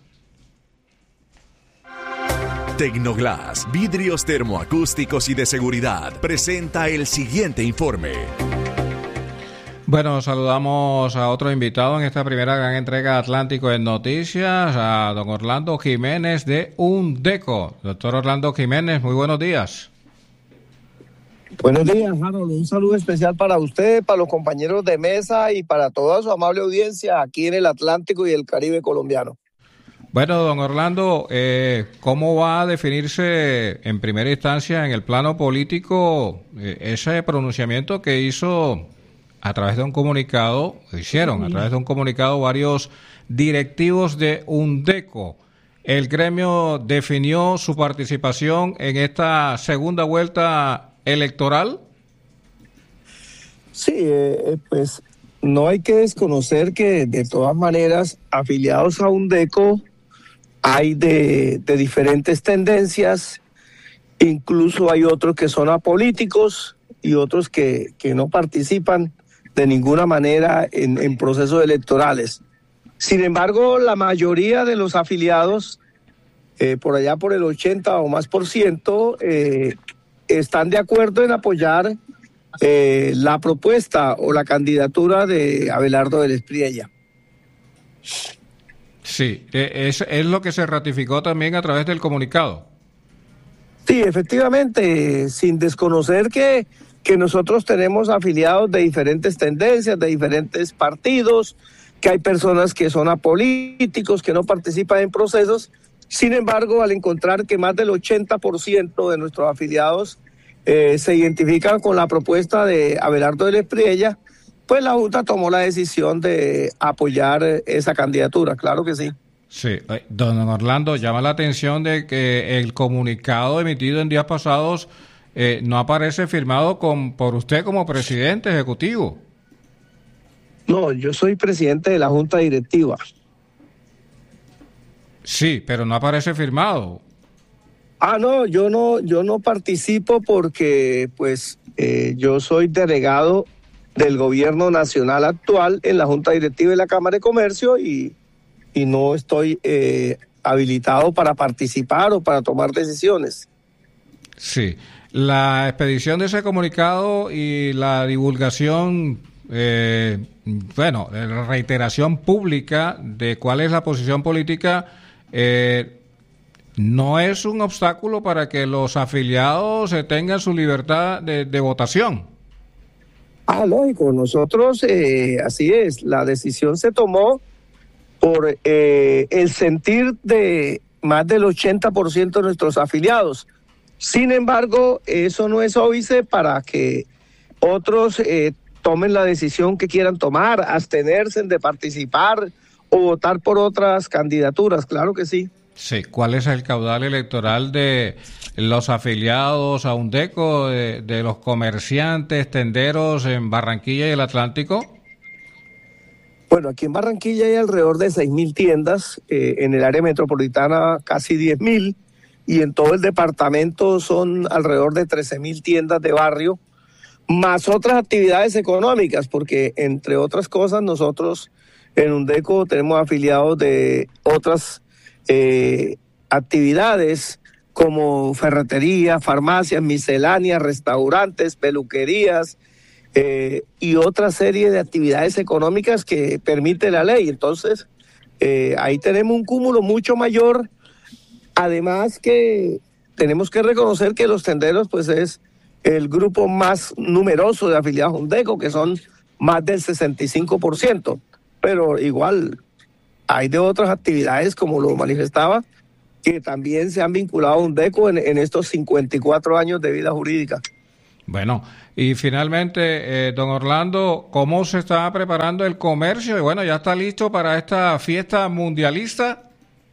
Tecnoglass, vidrios termoacústicos y de seguridad, presenta el siguiente informe. Bueno, saludamos a otro invitado en esta primera gran entrega Atlántico en Noticias, a don Orlando Jiménez de UNDECO. Doctor Orlando Jiménez, muy buenos días. Buenos días, Harold. Un saludo especial para usted, para los compañeros de mesa y para toda su amable audiencia aquí en el Atlántico y el Caribe colombiano. Bueno, don Orlando, eh, ¿cómo va a definirse en primera instancia en el plano político eh, ese pronunciamiento que hizo a través de un comunicado, hicieron a través de un comunicado varios directivos de UNDECO? El gremio definió su participación en esta segunda vuelta electoral. Sí, eh, pues no hay que desconocer que de todas maneras afiliados a UNDECO hay de, de diferentes tendencias, incluso hay otros que son apolíticos y otros que, que no participan de ninguna manera en, en procesos electorales. Sin embargo, la mayoría de los afiliados, eh, por allá por el ochenta o más por ciento, eh, están de acuerdo en apoyar eh, la propuesta o la candidatura de Abelardo del Espriella. Sí, es, es lo que se ratificó también a través del comunicado. Sí, efectivamente, sin desconocer que, que nosotros tenemos afiliados de diferentes tendencias, de diferentes partidos, que hay personas que son apolíticos, que no participan en procesos. Sin embargo, al encontrar que más del ochenta por ciento de nuestros afiliados eh, se identifican con la propuesta de Abelardo de la Espriella, pues la Junta tomó la decisión de apoyar esa candidatura, claro que sí. Sí, don Orlando, llama la atención de que el comunicado emitido en días pasados eh, no aparece firmado con, por usted como presidente ejecutivo. No, yo soy presidente de la Junta Directiva. Sí, pero no aparece firmado. Ah, no, yo no, yo no participo porque, pues, eh, yo soy delegado del gobierno nacional actual en la Junta Directiva de la Cámara de Comercio y, y no estoy eh, habilitado para participar o para tomar decisiones. Sí, la expedición de ese comunicado y la divulgación, eh, bueno, la reiteración pública de cuál es la posición política, eh, no es un obstáculo para que los afiliados eh, tengan su libertad de, de votación. Ah, lógico, nosotros, eh, así es, la decisión se tomó por eh, el sentir de más del ochenta por ciento de nuestros afiliados. Sin embargo, eso no es óbice para que otros eh, tomen la decisión que quieran tomar, abstenerse de participar o votar por otras candidaturas, claro que sí. Sí, ¿cuál es el caudal electoral de los afiliados a UNDECO, de, de los comerciantes, tenderos en Barranquilla y el Atlántico? Bueno, aquí en Barranquilla hay alrededor de seis mil tiendas, eh, en el área metropolitana casi diez mil, y en todo el departamento son alrededor de trece mil tiendas de barrio, más otras actividades económicas, porque entre otras cosas nosotros en UNDECO tenemos afiliados de otras Eh, actividades como ferretería, farmacias, misceláneas, restaurantes, peluquerías eh, y otra serie de actividades económicas que permite la ley. Entonces, eh, ahí tenemos un cúmulo mucho mayor. Además que tenemos que reconocer que los tenderos pues es el grupo más numeroso de afiliados a UNDECO, que son más del sesenta y cinco por ciento, pero igual hay de otras actividades, como lo manifestaba, que también se han vinculado a UNDECO en, en estos cincuenta y cuatro años de vida jurídica. Bueno, y finalmente, eh, don Orlando, ¿cómo se está preparando el comercio? Y bueno, ¿ya está listo para esta fiesta mundialista?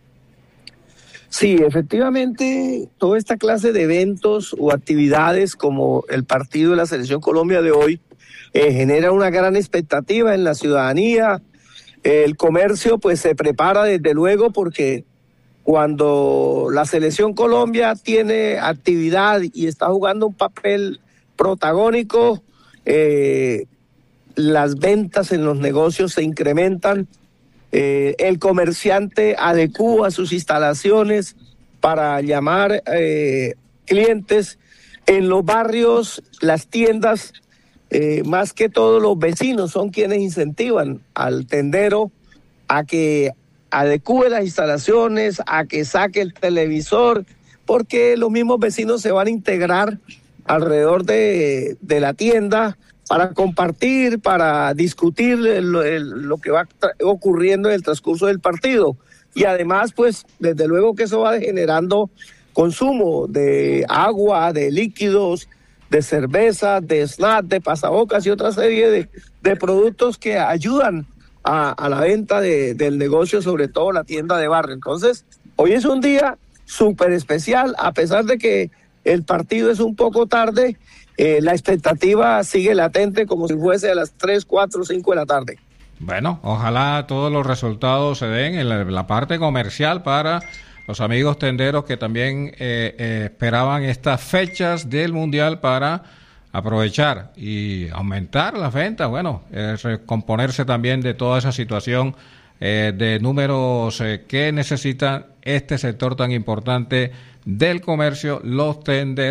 Sí, efectivamente, toda esta clase de eventos o actividades como el partido de la Selección Colombia de hoy eh, genera una gran expectativa en la ciudadanía. El comercio pues se prepara desde luego porque cuando la Selección Colombia tiene actividad y está jugando un papel protagónico, eh, las ventas en los negocios se incrementan, eh, el comerciante adecúa sus instalaciones para llamar eh, clientes. En los barrios, las tiendas, Eh, más que todo los vecinos son quienes incentivan al tendero a que adecúe las instalaciones, a que saque el televisor, porque los mismos vecinos se van a integrar alrededor de, de la tienda para compartir, para discutir lo, el, lo que va ocurriendo en el transcurso del partido. Y además, pues, desde luego que eso va generando consumo de agua, de líquidos, de cerveza, de snacks, de pasabocas y otra serie de, de productos que ayudan a, a la venta de, del negocio, sobre todo la tienda de barrio. Entonces, hoy es un día súper especial, a pesar de que el partido es un poco tarde, eh, la expectativa sigue latente como si fuese a las tres, cuatro, cinco de la tarde. Bueno, ojalá todos los resultados se den en la, la parte comercial para los amigos tenderos que también eh, eh, esperaban estas fechas del Mundial para aprovechar y aumentar las ventas, bueno, eh, recomponerse también de toda esa situación eh, de números eh, que necesita este sector tan importante del comercio, los tenderos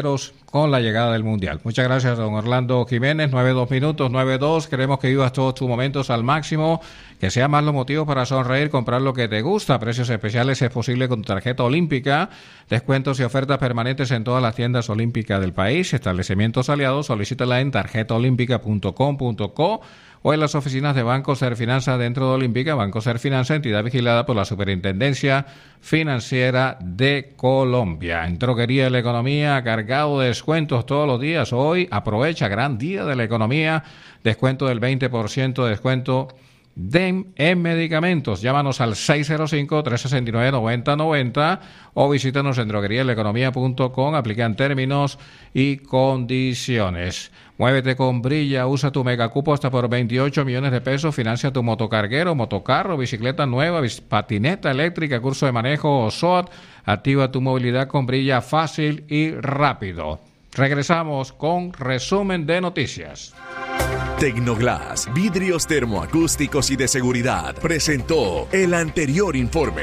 con la llegada del Mundial. Muchas gracias, don Orlando Jiménez. nueve dos minutos, nueve dos. Queremos que vivas todos tus momentos al máximo, que sea más los motivos para sonreír, comprar lo que te gusta. Precios especiales es posible con tu tarjeta olímpica. Descuentos y ofertas permanentes en todas las tiendas olímpicas del país. Establecimientos aliados, solicítala en tarjeta olímpica punto com punto co o en las oficinas de Banco Serfinanza dentro de Olímpica. Banco Serfinanza, entidad vigilada por la Superintendencia Financiera de Colombia. En Droguería de la Economía, cargado de descuentos todos los días. Hoy aprovecha, gran día de la economía, descuento del veinte por ciento de descuento de, en medicamentos. Llámanos al seis cero cinco, tres seis nueve, nueve cero nueve cero o visítanos en droguería de la economía punto com. Aplican términos y condiciones. Muévete con Brilla, usa tu megacupo hasta por veintiocho millones de pesos, financia tu motocarguero, motocarro, bicicleta nueva, patineta eléctrica, curso de manejo o S O A T. Activa tu movilidad con Brilla fácil y rápido. Regresamos con resumen de noticias. Tecnoglass, vidrios termoacústicos y de seguridad, presentó el anterior informe.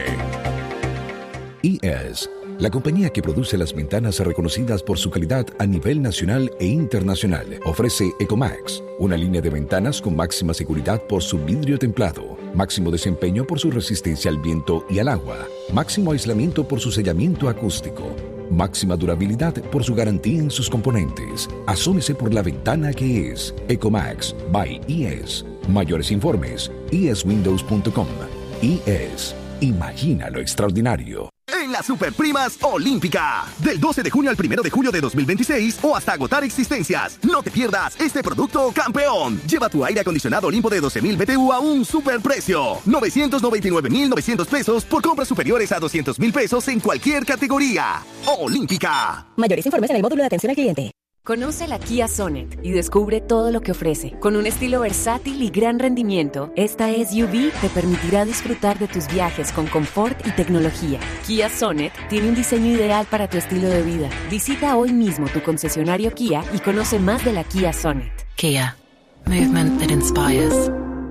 I E S, la compañía que produce las ventanas reconocidas por su calidad a nivel nacional e internacional, ofrece Ecomax, una línea de ventanas con máxima seguridad por su vidrio templado, máximo desempeño por su resistencia al viento y al agua, máximo aislamiento por su sellamiento acústico, máxima durabilidad por su garantía en sus componentes. Asómese por la ventana que es Ecomax by I E S. Mayores informes, i e s windows punto com. I E S. Imagina lo extraordinario. En las Superprimas Olímpica. Del doce de junio al primero de julio de dos mil veintiséis o hasta agotar existencias. No te pierdas este producto campeón. Lleva tu aire acondicionado Olimpo de doce mil B T U a un superprecio. novecientos noventa y nueve mil novecientos pesos por compras superiores a doscientos mil pesos en cualquier categoría. Olímpica. Mayores informes en el módulo de atención al cliente. Conoce la Kia Sonet y descubre todo lo que ofrece. Con un estilo versátil y gran rendimiento, esta S U V te permitirá disfrutar de tus viajes con confort y tecnología. Kia Sonet tiene un diseño ideal para tu estilo de vida. Visita hoy mismo tu concesionario Kia y conoce más de la Kia Sonet. Kia, movement that inspires.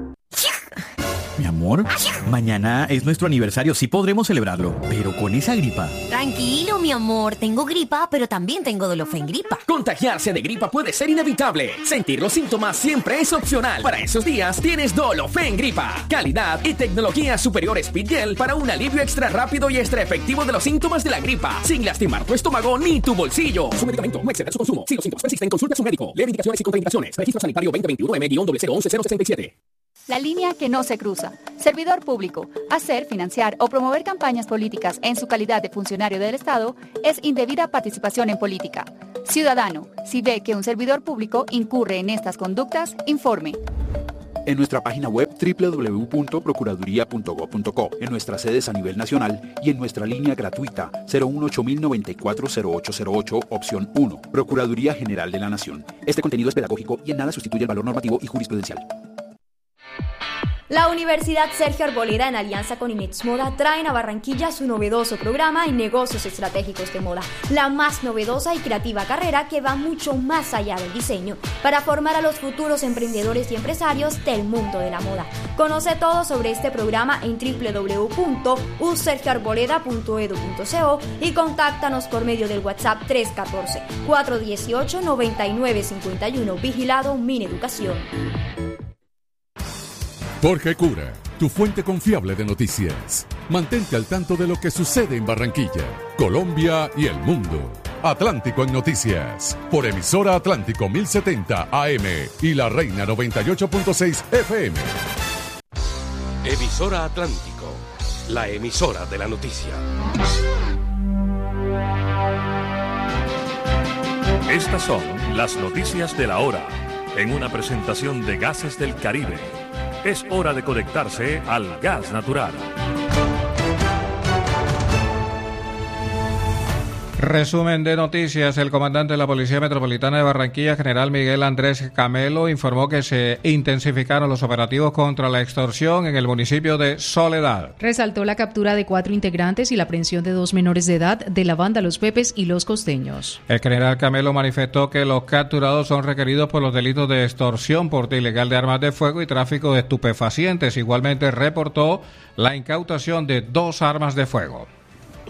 Mi amor, mañana es nuestro aniversario, sí podremos celebrarlo, pero con esa gripa. Tranquilo, mi amor, tengo gripa, pero también tengo Dolofen Gripa. Contagiarse de gripa puede ser inevitable. Sentir los síntomas siempre es opcional. Para esos días tienes Dolofen Gripa. Calidad y tecnología superior Speedgel para un alivio extra rápido y extra efectivo de los síntomas de la gripa, sin lastimar tu estómago ni tu bolsillo. Su medicamento, no exceder su consumo. Si los síntomas persisten, consulte a su médico. Lee indicaciones y contraindicaciones. Registro sanitario veinte veintiuno M cero cero once cero sesenta y siete. La línea que no se cruza. Servidor público. Hacer, financiar o promover campañas políticas en su calidad de funcionario del Estado es indebida participación en política. Ciudadano, si ve que un servidor público incurre en estas conductas, informe. En nuestra página web doble u doble u doble u punto procuraduría punto gob punto co, en nuestras sedes a nivel nacional y en nuestra línea gratuita cero uno ocho mil noventa y cuatro cero ocho cero ocho, opción uno. Procuraduría General de la Nación. Este contenido es pedagógico y en nada sustituye el valor normativo y jurisprudencial. La Universidad Sergio Arboleda, en alianza con Imex Moda, traen a Barranquilla su novedoso programa en negocios estratégicos de moda, la más novedosa y creativa carrera que va mucho más allá del diseño, para formar a los futuros emprendedores y empresarios del mundo de la moda. Conoce todo sobre este programa en doble u doble u doble u punto u sergio arboleda punto edu punto co y contáctanos por medio del WhatsApp tres uno cuatro, cuatro uno ocho, nueve nueve cinco uno, vigilado Mineducación. Jorge Cura, tu fuente confiable de noticias. Mantente al tanto de lo que sucede en Barranquilla, Colombia y el mundo. Atlántico en Noticias, por emisora Atlántico mil setenta A M y La Reina noventa y ocho punto seis F M. Emisora Atlántico, la emisora de la noticia. Estas son las noticias de la hora, en una presentación de Gases del Caribe. Es hora de conectarse al gas natural. Resumen de noticias. El comandante de la Policía Metropolitana de Barranquilla, general Miguel Andrés Camelo, informó que se intensificaron los operativos contra la extorsión en el municipio de Soledad. Resaltó la captura de cuatro integrantes y la aprehensión de dos menores de edad de la banda Los Pepes y Los Costeños. El general Camelo manifestó que los capturados son requeridos por los delitos de extorsión, porte ilegal de armas de fuego y tráfico de estupefacientes. Igualmente reportó la incautación de dos armas de fuego.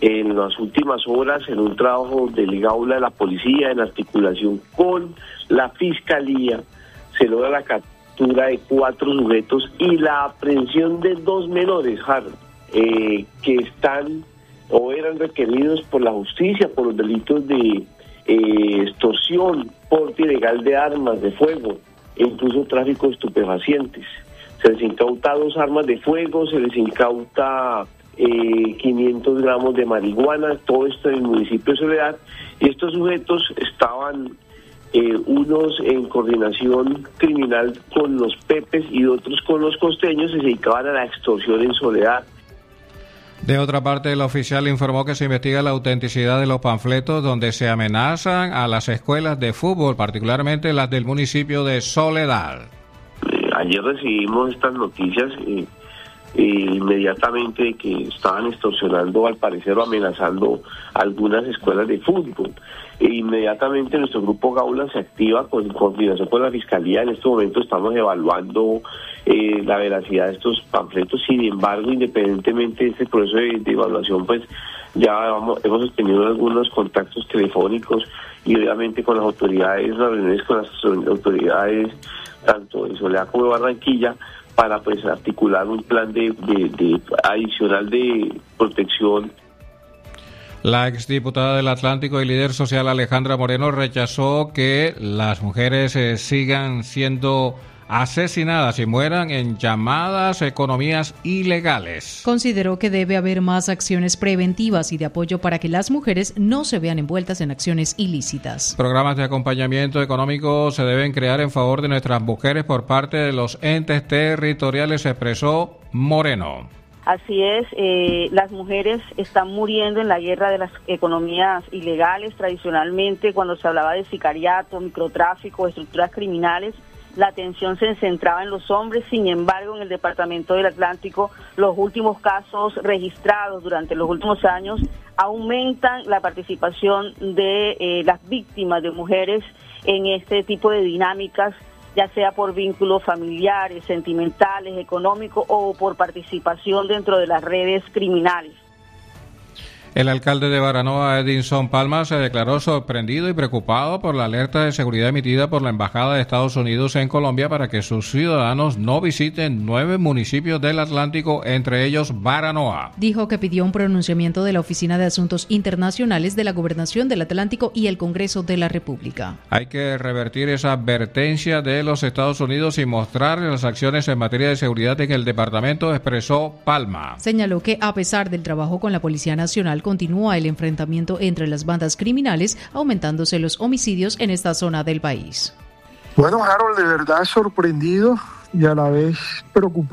en las últimas horas, en un trabajo del Gaula de la Policía, en articulación con la Fiscalía, se logra la captura de cuatro sujetos y la aprehensión de dos menores, Harold, eh, que están o eran requeridos por la justicia por los delitos de eh, extorsión, porte ilegal de armas de fuego e incluso tráfico de estupefacientes. Se les incauta dos armas de fuego, se les incauta eh, quinientos gramos de marihuana, todo esto en el municipio de Soledad, y estos sujetos estaban eh, unos en coordinación criminal con los Pepes y otros con los costeños, y se dedicaban a la extorsión en Soledad. De otra parte, el oficial informó que se investiga la autenticidad de los panfletos donde se amenazan a las escuelas de fútbol, particularmente las del municipio de Soledad. Eh, ayer recibimos estas noticias eh, eh, inmediatamente que estaban extorsionando, al parecer, o amenazando algunas escuelas de fútbol. E inmediatamente nuestro grupo Gaula se activa con coordinación con la Fiscalía. En este momento estamos evaluando eh, la veracidad de estos panfletos. Sin embargo, independientemente de este proceso de, de evaluación, pues ya vamos, hemos tenido algunos contactos telefónicos y obviamente con las autoridades, las reuniones con las autoridades tanto de Soledad como de Barranquilla, para pues articular un plan de, de, de adicional de protección. La exdiputada del Atlántico y líder social Alejandra Moreno rechazó que las mujeres eh, sigan siendo asesinadas y mueran en llamadas economías ilegales. Consideró que debe haber más acciones preventivas y de apoyo para que las mujeres no se vean envueltas en acciones ilícitas. Programas de acompañamiento económico se deben crear en favor de nuestras mujeres por parte de los entes territoriales, expresó Moreno. Así es, eh, las mujeres están muriendo en la guerra de las economías ilegales. Tradicionalmente, cuando se hablaba de sicariato, microtráfico, estructuras criminales, la atención se centraba en los hombres. Sin embargo, en el Departamento del Atlántico, los últimos casos registrados durante los últimos años aumentan la participación de eh, las víctimas de mujeres en este tipo de dinámicas, ya sea por vínculos familiares, sentimentales, económicos o por participación dentro de las redes criminales. El alcalde de Baranoa, Edinson Palma, se declaró sorprendido y preocupado por la alerta de seguridad emitida por la Embajada de Estados Unidos en Colombia para que sus ciudadanos no visiten nueve municipios del Atlántico, entre ellos Baranoa. Dijo que pidió un pronunciamiento de la Oficina de Asuntos Internacionales de la Gobernación del Atlántico y el Congreso de la República. Hay que revertir esa advertencia de los Estados Unidos y mostrar las acciones en materia de seguridad en el departamento, expresó Palma. Señaló que a pesar del trabajo con la Policía Nacional, continúa el enfrentamiento entre las bandas criminales, aumentándose los homicidios en esta zona del país. Bueno, Harold, de verdad sorprendido y a la vez preocupado.